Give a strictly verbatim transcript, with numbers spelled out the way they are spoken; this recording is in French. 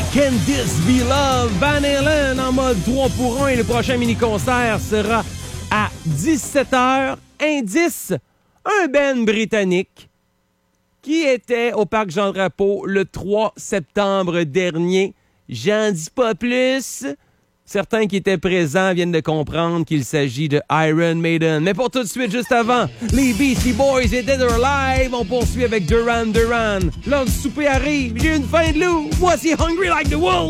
Can This Be Love? Van Halen en mode trois pour un. Le prochain mini-concert sera à dix-sept heures. Indice, un band britannique qui était au Parc Jean-Drapeau le trois septembre dernier. J'en dis pas plus. Certains qui étaient présents viennent de comprendre qu'il s'agit de Iron Maiden. Mais pour tout de suite, juste avant, les Beastie Boys et Dead or Alive, on poursuit avec Duran Duran. L'heure du souper arrive, j'ai une faim de loup. Voici Hungry Like the Wolf.